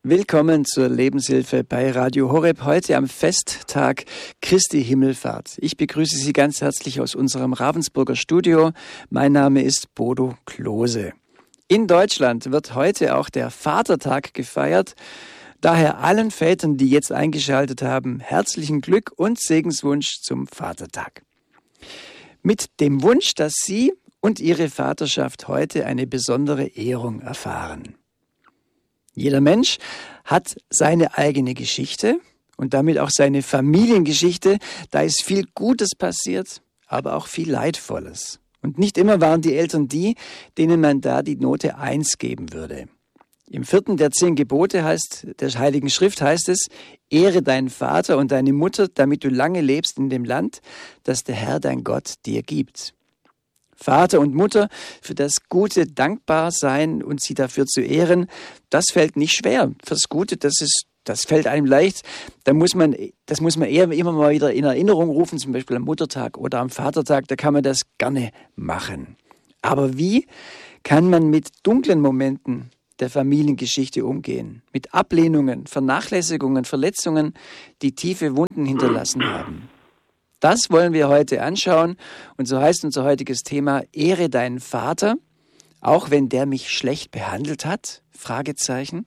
Willkommen zur Lebenshilfe bei Radio Horeb, heute am Festtag Christi Himmelfahrt. Ich begrüße Sie ganz herzlich aus unserem Ravensburger Studio. Mein Name ist Bodo Klose. In Deutschland wird heute auch der Vatertag gefeiert. Daher allen Vätern, die jetzt eingeschaltet haben, herzlichen Glück und Segenswunsch zum Vatertag. Mit dem Wunsch, dass Sie und Ihre Vaterschaft heute eine besondere Ehrung erfahren. Jeder Mensch hat seine eigene Geschichte und damit auch seine Familiengeschichte. Da ist viel Gutes passiert, aber auch viel Leidvolles. Und nicht immer waren die Eltern die, denen man da die Note 1 geben würde. Im 4. der 10 Gebote der Heiligen Schrift heißt es: Ehre deinen Vater und deine Mutter, damit du lange lebst in dem Land, das der Herr dein Gott dir gibt. Vater und Mutter für das Gute dankbar sein und sie dafür zu ehren, das fällt nicht schwer. Fürs Gute, das fällt einem leicht. Das muss man eher immer mal wieder in Erinnerung rufen, zum Beispiel am Muttertag oder am Vatertag, da kann man das gerne machen. Aber wie kann man mit dunklen Momenten der Familiengeschichte umgehen? Mit Ablehnungen, Vernachlässigungen, Verletzungen, die tiefe Wunden hinterlassen haben. Das wollen wir heute anschauen und so heißt unser heutiges Thema: Ehre deinen Vater, auch wenn der mich schlecht behandelt hat? Fragezeichen.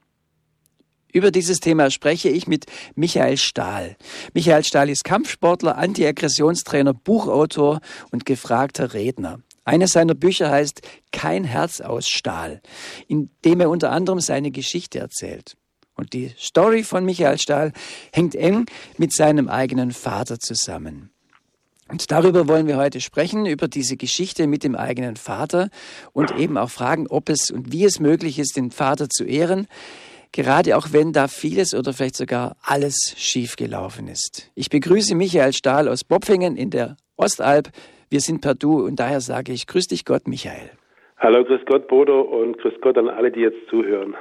Über dieses Thema spreche ich mit Michael Stahl. Michael Stahl ist Kampfsportler, Anti-Aggressionstrainer, Buchautor und gefragter Redner. Eines seiner Bücher heißt Kein Herz aus Stahl, in dem er unter anderem seine Geschichte erzählt. Und die Story von Michael Stahl hängt eng mit seinem eigenen Vater zusammen. Und darüber wollen wir heute sprechen, über diese Geschichte mit dem eigenen Vater und eben auch fragen, ob es und wie es möglich ist, den Vater zu ehren, gerade auch wenn da vieles oder vielleicht sogar alles schiefgelaufen ist. Ich begrüße Michael Stahl aus Bopfingen in der Ostalb. Wir sind per Du und daher sage ich: Grüß dich Gott, Michael. Hallo, grüß Gott, Bodo, und grüß Gott an alle, die jetzt zuhören.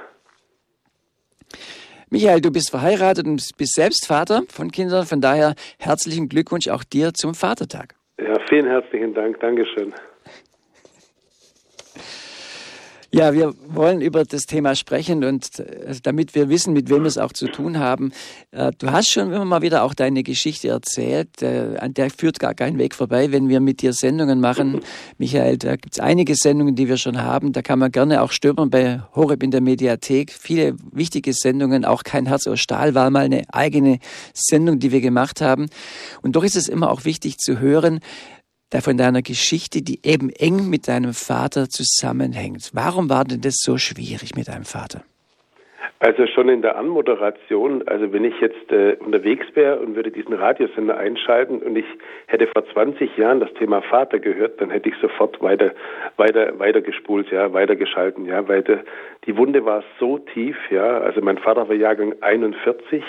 Michael, du bist verheiratet und bist selbst Vater von Kindern, von daher herzlichen Glückwunsch auch dir zum Vatertag. Ja, vielen herzlichen Dank, Dankeschön. Ja, wir wollen über das Thema sprechen und damit wir wissen, mit wem wir es auch zu tun haben. Du hast schon immer mal wieder auch deine Geschichte erzählt, an der führt gar kein Weg vorbei, wenn wir mit dir Sendungen machen. Michael, da gibt es einige Sendungen, die wir schon haben, da kann man gerne auch stöbern bei Horeb in der Mediathek. Viele wichtige Sendungen, auch Kein Herz aus Stahl war mal eine eigene Sendung, die wir gemacht haben. Und doch ist es immer auch wichtig zu hören, von deiner Geschichte, die eben eng mit deinem Vater zusammenhängt. Warum war denn das so schwierig mit deinem Vater? Also schon in der Anmoderation, also wenn ich jetzt unterwegs wäre und würde diesen Radiosender einschalten und ich hätte vor 20 Jahren das Thema Vater gehört, dann hätte ich sofort weiter gespult, ja, weitergeschalten, ja, weil die Wunde war so tief, ja. Also mein Vater war Jahrgang 41.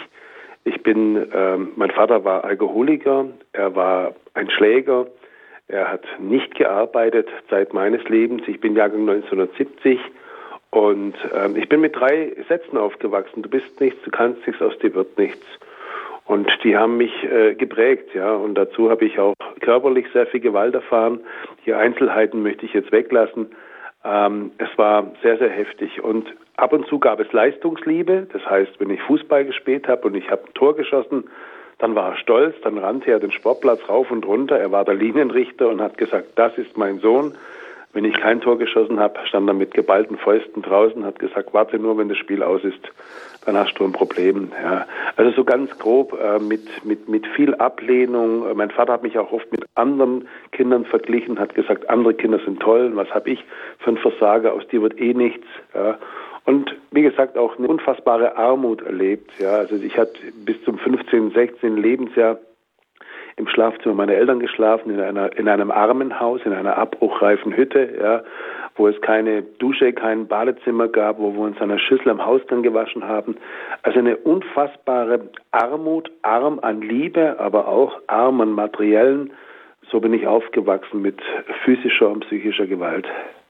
Mein Vater war Alkoholiker, er war ein Schläger. Er hat nicht gearbeitet Zeit meines Lebens. Ich bin Jahrgang 1970 und ich bin mit 3 Sätzen aufgewachsen. Du bist nichts, du kannst nichts, aus dir wird nichts. Und die haben mich geprägt, ja. Und dazu habe ich auch körperlich sehr viel Gewalt erfahren. Die Einzelheiten möchte ich jetzt weglassen. Es war sehr, sehr heftig. Und ab und zu gab es Leistungsliebe. Das heißt, wenn ich Fußball gespielt habe und ich habe ein Tor geschossen, dann war er stolz, dann rannte er den Sportplatz rauf und runter. Er war der Linienrichter und hat gesagt, das ist mein Sohn. Wenn ich kein Tor geschossen habe, stand er mit geballten Fäusten draußen und hat gesagt, warte nur, wenn das Spiel aus ist, dann hast du ein Problem. Ja. Also so ganz grob, mit viel Ablehnung. Mein Vater hat mich auch oft mit anderen Kindern verglichen, hat gesagt, andere Kinder sind toll. Was habe ich für ein Versager, aus dir wird eh nichts. Ja. Und wie gesagt, auch eine unfassbare Armut erlebt. Ja, also ich hatte bis zum 15., 16. Lebensjahr im Schlafzimmer meiner Eltern geschlafen, in einem Armenhaus, in einer abbruchreifen Hütte, ja, wo es keine Dusche, kein Badezimmer gab, wo wir uns an der Schüssel am Hausgang gewaschen haben. Also eine unfassbare Armut, arm an Liebe, aber auch arm an Materiellen. So bin ich aufgewachsen mit physischer und psychischer Gewalt.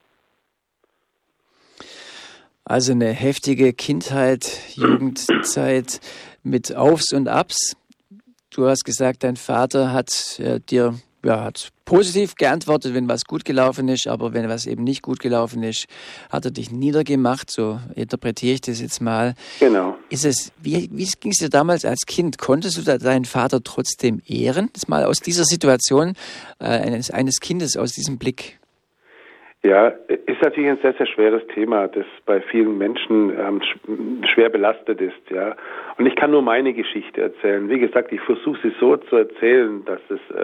Also eine heftige Kindheit, Jugendzeit mit Aufs und Abs. Du hast gesagt, dein Vater hat dir hat positiv geantwortet, wenn was gut gelaufen ist, aber wenn was eben nicht gut gelaufen ist, hat er dich niedergemacht, so interpretiere ich das jetzt mal. Genau. Wie ging es dir damals als Kind? Konntest du deinen Vater trotzdem ehren? Das mal aus dieser Situation eines Kindes, aus diesem Blick. Ja, ist natürlich ein sehr, sehr schweres Thema, das bei vielen Menschen schwer belastet ist, ja. Und ich kann nur meine Geschichte erzählen. Wie gesagt, ich versuche sie so zu erzählen, dass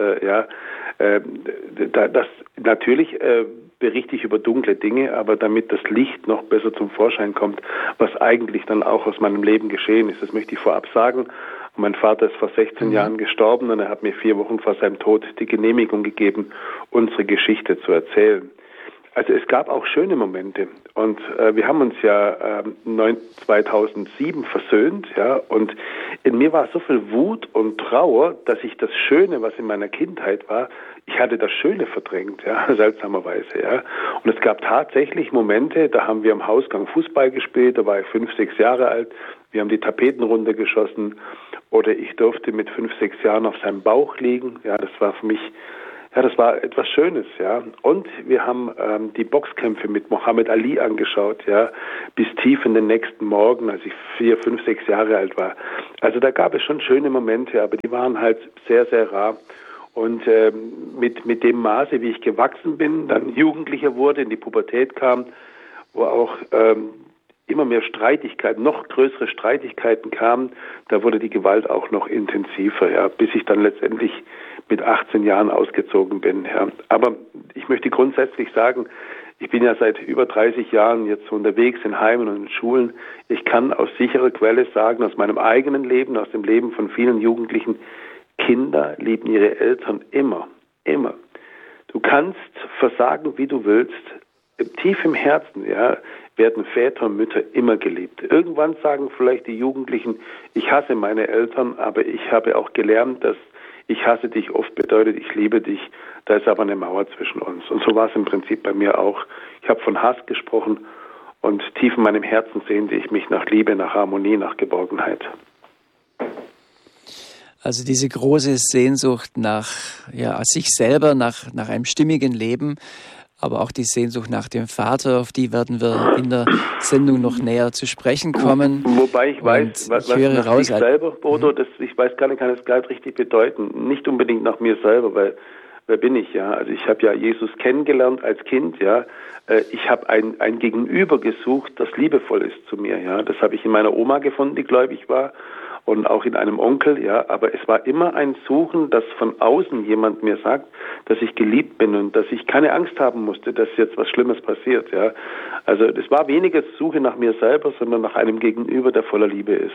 das natürlich berichte ich über dunkle Dinge, aber damit das Licht noch besser zum Vorschein kommt, was eigentlich dann auch aus meinem Leben geschehen ist. Das möchte ich vorab sagen. Und mein Vater ist vor 16 Jahren gestorben und er hat mir 4 Wochen vor seinem Tod die Genehmigung gegeben, unsere Geschichte zu erzählen. Also es gab auch schöne Momente und wir haben uns ja 2007 versöhnt, ja, und in mir war so viel Wut und Trauer, dass ich das Schöne, was in meiner Kindheit war, ich hatte das Schöne verdrängt, ja, seltsamerweise, ja. Und es gab tatsächlich Momente, da haben wir am Hausgang Fußball gespielt, da war ich 5, 6 Jahre alt, wir haben die Tapeten runtergeschossen oder ich durfte mit 5, 6 Jahren auf seinem Bauch liegen, ja, das war für mich, ja, das war etwas Schönes, ja. Und wir haben die Boxkämpfe mit Muhammad Ali angeschaut, ja, bis tief in den nächsten Morgen, als ich 4, 5, 6 Jahre alt war. Also da gab es schon schöne Momente, aber die waren halt sehr, sehr rar. Und mit dem Maße, wie ich gewachsen bin, dann Jugendlicher wurde, in die Pubertät kam, wo auch immer mehr Streitigkeiten, noch größere Streitigkeiten kamen, da wurde die Gewalt auch noch intensiver, ja, bis ich dann letztendlich mit 18 Jahren ausgezogen bin. Ja. Aber ich möchte grundsätzlich sagen, ich bin ja seit über 30 Jahren jetzt unterwegs in Heimen und in Schulen. Ich kann aus sicherer Quelle sagen, aus meinem eigenen Leben, aus dem Leben von vielen Jugendlichen, Kinder lieben ihre Eltern immer, immer. Du kannst versagen, wie du willst. Tief im Herzen, ja, werden Väter und Mütter immer geliebt. Irgendwann sagen vielleicht die Jugendlichen, ich hasse meine Eltern, aber ich habe auch gelernt, dass ich hasse dich oft bedeutet, ich liebe dich. Da ist aber eine Mauer zwischen uns. Und so war es im Prinzip bei mir auch. Ich habe von Hass gesprochen und tief in meinem Herzen sehnte ich mich nach Liebe, nach Harmonie, nach Geborgenheit. Also diese große Sehnsucht nach sich selber, nach einem stimmigen Leben, aber auch die Sehnsucht nach dem Vater, auf die werden wir in der Sendung noch näher zu sprechen kommen. Wobei ich weiß, was nach sich selber, Bodo, ich weiß gar nicht, kann es gar nicht richtig bedeuten. Nicht unbedingt nach mir selber, weil wer bin ich, ja? Also ich habe ja Jesus kennengelernt als Kind, ja. Ich habe ein Gegenüber gesucht, das liebevoll ist zu mir, ja. Das habe ich in meiner Oma gefunden, die gläubig war. Und auch in einem Onkel, ja, aber es war immer ein Suchen, dass von außen jemand mir sagt, dass ich geliebt bin und dass ich keine Angst haben musste, dass jetzt was Schlimmes passiert, ja. Also es war weniger Suche nach mir selber, sondern nach einem Gegenüber, der voller Liebe ist.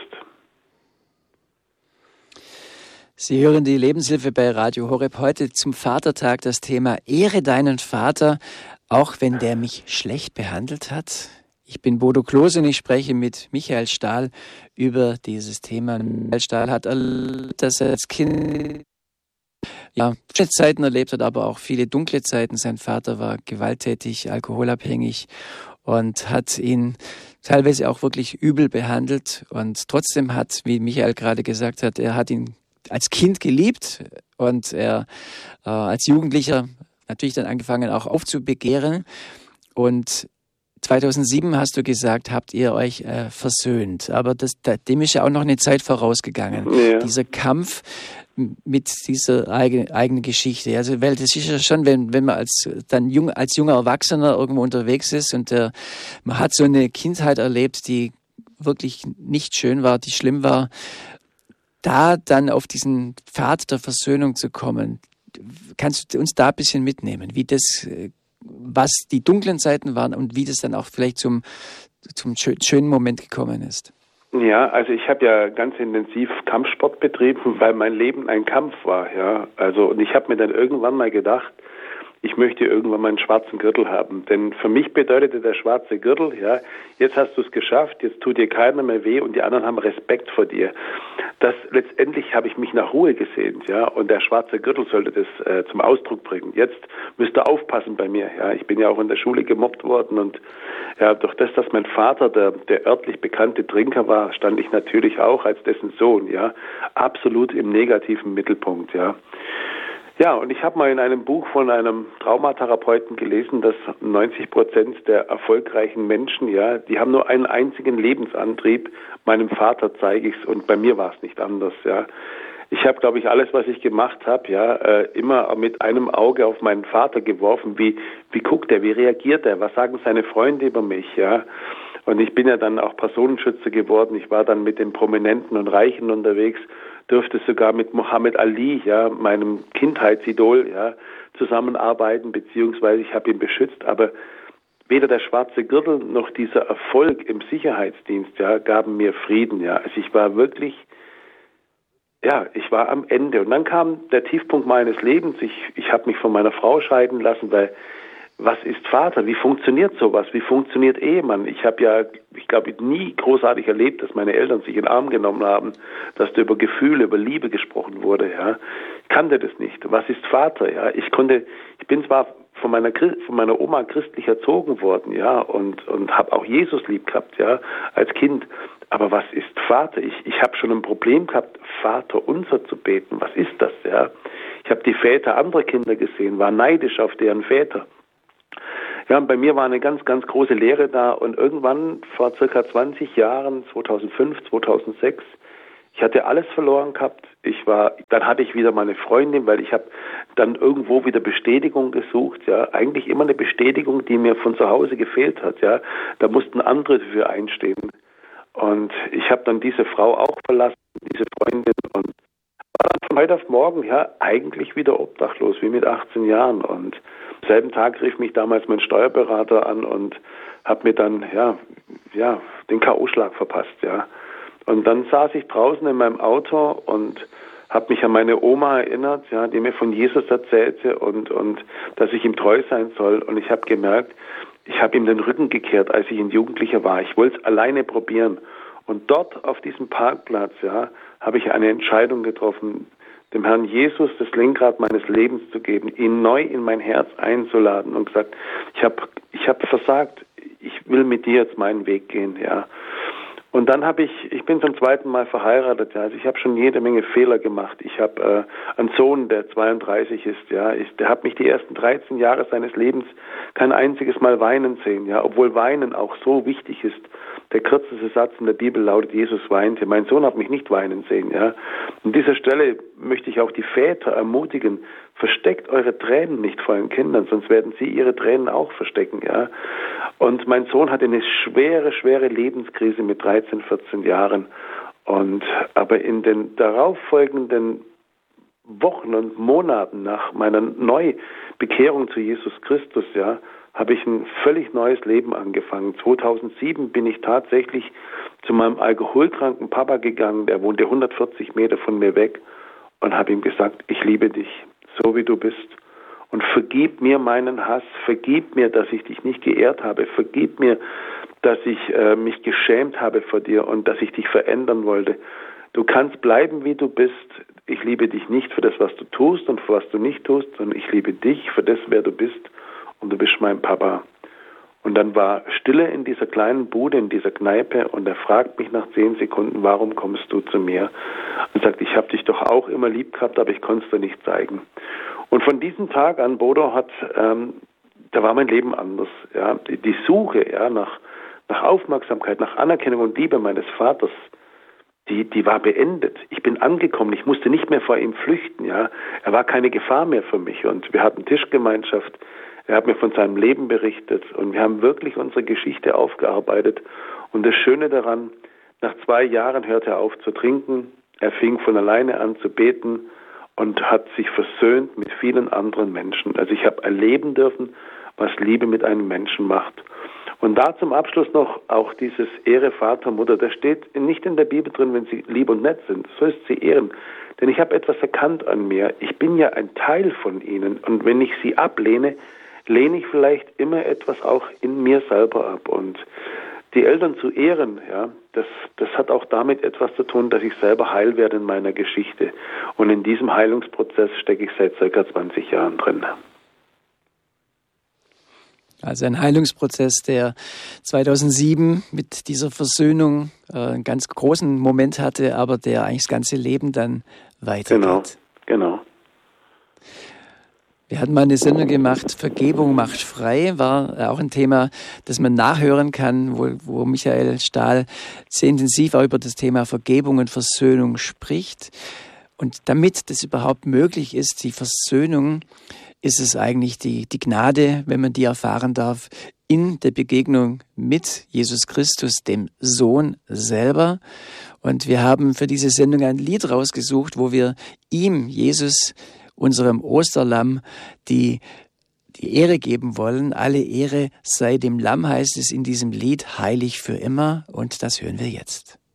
Sie hören die Lebenshilfe bei Radio Horeb. Heute zum Vatertag das Thema Ehre deinen Vater, auch wenn der mich schlecht behandelt hat. Ich bin Bodo Klose und ich spreche mit Michael Stahl über dieses Thema. Michael Stahl hat erlebt, dass er als Kind schöne Zeiten erlebt hat, aber auch viele dunkle Zeiten. Sein Vater war gewalttätig, alkoholabhängig und hat ihn teilweise auch wirklich übel behandelt. Und trotzdem hat, wie Michael gerade gesagt hat, er hat ihn als Kind geliebt und er als Jugendlicher natürlich dann angefangen auch aufzubegehren. Und 2007 hast du gesagt, habt ihr euch versöhnt. Aber dem ist ja auch noch eine Zeit vorausgegangen. Ja. Dieser Kampf mit dieser eigenen Geschichte. Also, weil das ist ja schon, wenn man als junger Erwachsener irgendwo unterwegs ist und man hat so eine Kindheit erlebt, die wirklich nicht schön war, die schlimm war, da dann auf diesen Pfad der Versöhnung zu kommen. Kannst du uns da ein bisschen mitnehmen, wie das, was die dunklen Seiten waren und wie das dann auch vielleicht zum schönen Moment gekommen ist? Ja, also ich habe ja ganz intensiv Kampfsport betrieben, weil mein Leben ein Kampf war, ja. Also und ich habe mir dann irgendwann mal gedacht, ich möchte irgendwann mal einen schwarzen Gürtel haben. Denn für mich bedeutete der schwarze Gürtel, ja, jetzt hast du es geschafft, jetzt tut dir keiner mehr weh und die anderen haben Respekt vor dir. Das letztendlich habe ich mich nach Ruhe gesehnt, ja, und der schwarze Gürtel sollte das zum Ausdruck bringen. Jetzt müsst ihr aufpassen bei mir, ja. Ich bin ja auch in der Schule gemobbt worden und ja, durch das, dass mein Vater der örtlich bekannte Trinker war, stand ich natürlich auch als dessen Sohn, ja, absolut im negativen Mittelpunkt, ja. Ja, und ich habe mal in einem Buch von einem Traumatherapeuten gelesen, dass 90% der erfolgreichen Menschen, ja, die haben nur einen einzigen Lebensantrieb. Meinem Vater zeige ich's und bei mir war es nicht anders, ja. Ich habe, glaube ich, alles, was ich gemacht habe, ja, immer mit einem Auge auf meinen Vater geworfen. Wie guckt er, wie reagiert er, was sagen seine Freunde über mich, ja. Und ich bin ja dann auch Personenschützer geworden. Ich war dann mit den Prominenten und Reichen unterwegs, dürfte sogar mit Muhammad Ali, ja, meinem Kindheitsidol, ja, zusammenarbeiten, beziehungsweise ich habe ihn beschützt. Aber weder der schwarze Gürtel noch dieser Erfolg im Sicherheitsdienst, ja, gaben mir Frieden, ja. Also ich war wirklich, ja, ich war am Ende. Und dann kam der Tiefpunkt meines Lebens. Ich habe mich von meiner Frau scheiden lassen, weil was ist Vater? Wie funktioniert sowas? Wie funktioniert Ehemann? Ich habe ja, ich glaube, nie großartig erlebt, dass meine Eltern sich in den Arm genommen haben, dass da über Gefühle, über Liebe gesprochen wurde. Ja, ich kannte das nicht. Was ist Vater? Ja, ich bin zwar von meiner Oma christlich erzogen worden, ja, und habe auch Jesus lieb gehabt, ja, als Kind. Aber was ist Vater? Ich habe schon ein Problem gehabt, Vater unser zu beten. Was ist das? Ja, ich habe die Väter anderer Kinder gesehen, war neidisch auf deren Väter. Ja, und bei mir war eine ganz, ganz große Lehre da und irgendwann vor circa 20 Jahren, 2005, 2006, ich hatte alles verloren gehabt. Dann hatte ich wieder meine Freundin, weil ich habe dann irgendwo wieder Bestätigung gesucht, ja, eigentlich immer eine Bestätigung, die mir von zu Hause gefehlt hat, ja. Da mussten andere dafür einstehen. Und ich habe dann diese Frau auch verlassen, diese Freundin, und war dann von heute auf morgen, ja, eigentlich wieder obdachlos, wie mit 18 Jahren. Und am selben Tag rief mich damals mein Steuerberater an und hat mir dann, ja, den K.O.-Schlag verpasst, ja. Und dann saß ich draußen in meinem Auto und habe mich an meine Oma erinnert, ja, die mir von Jesus erzählte und dass ich ihm treu sein soll. Und ich habe gemerkt, ich habe ihm den Rücken gekehrt, als ich ein Jugendlicher war. Ich wollte es alleine probieren. Und dort auf diesem Parkplatz, ja, habe ich eine Entscheidung getroffen, dem Herrn Jesus das Lenkrad meines Lebens zu geben, ihn neu in mein Herz einzuladen und gesagt, ich hab versagt, ich will mit dir jetzt meinen Weg gehen, ja. Und dann ich bin zum zweiten Mal verheiratet, ja, also ich habe schon jede Menge Fehler gemacht. Ich habe einen Sohn, der 32 ist, ja, der hat mich die ersten 13 Jahre seines Lebens kein einziges Mal weinen sehen, ja, obwohl Weinen auch so wichtig ist. Der kürzeste Satz in der Bibel lautet, Jesus weinte. Mein Sohn hat mich nicht weinen sehen, ja. An dieser Stelle möchte ich auch die Väter ermutigen, versteckt eure Tränen nicht vor euren Kindern, sonst werden sie ihre Tränen auch verstecken, ja. Und mein Sohn hatte eine schwere, schwere Lebenskrise mit 13, 14 Jahren. Aber in den darauffolgenden Wochen und Monaten nach meiner Neubekehrung zu Jesus Christus, ja, habe ich ein völlig neues Leben angefangen. 2007 bin ich tatsächlich zu meinem alkoholkranken Papa gegangen, der wohnte 140 Meter von mir weg, und habe ihm gesagt, ich liebe dich, so wie du bist. Und vergib mir meinen Hass, vergib mir, dass ich dich nicht geehrt habe, vergib mir, dass ich mich geschämt habe vor dir und dass ich dich verändern wollte. Du kannst bleiben, wie du bist. Ich liebe dich nicht für das, was du tust und für was du nicht tust, sondern ich liebe dich für das, wer du bist, und du bist mein Papa. Und dann war Stille in dieser kleinen Bude, in dieser Kneipe, und er fragt mich nach 10 Sekunden, warum kommst du zu mir? Und sagt, ich habe dich doch auch immer lieb gehabt, aber ich konnte es dir nicht zeigen. Und von diesem Tag an, Bodo, da war mein Leben anders. Ja. Die Suche, ja, nach Aufmerksamkeit, nach Anerkennung und Liebe meines Vaters, die war beendet. Ich bin angekommen, ich musste nicht mehr vor ihm flüchten. Ja. Er war keine Gefahr mehr für mich, und wir hatten Tischgemeinschaft. Er hat mir von seinem Leben berichtet und wir haben wirklich unsere Geschichte aufgearbeitet. Und das Schöne daran, nach 2 Jahren hörte er auf zu trinken, er fing von alleine an zu beten und hat sich versöhnt mit vielen anderen Menschen. Also ich habe erleben dürfen, was Liebe mit einem Menschen macht. Und da zum Abschluss noch auch dieses Ehre Vater, Mutter. Das steht nicht in der Bibel drin, wenn sie lieb und nett sind. So ist sie ehren. Denn ich habe etwas erkannt an mir. Ich bin ja ein Teil von ihnen. Und wenn ich sie ablehne, lehne ich vielleicht immer etwas auch in mir selber ab. Und die Eltern zu ehren, ja, das hat auch damit etwas zu tun, dass ich selber heil werde in meiner Geschichte. Und in diesem Heilungsprozess stecke ich seit ca. 20 Jahren drin. Also ein Heilungsprozess, der 2007 mit dieser Versöhnung einen ganz großen Moment hatte, aber der eigentlich das ganze Leben dann weitergeht. Genau. Wir hatten mal eine Sendung gemacht, Vergebung macht frei, war auch ein Thema, das man nachhören kann, wo Michael Stahl sehr intensiv auch über das Thema Vergebung und Versöhnung spricht. Und damit das überhaupt möglich ist, die Versöhnung, ist es eigentlich die Gnade, wenn man die erfahren darf, in der Begegnung mit Jesus Christus, dem Sohn selber. Und wir haben für diese Sendung ein Lied rausgesucht, wo wir ihm, Jesus, unserem Osterlamm, die Ehre geben wollen. Alle Ehre sei dem Lamm, heißt es in diesem Lied, heilig für immer. Und das hören wir jetzt.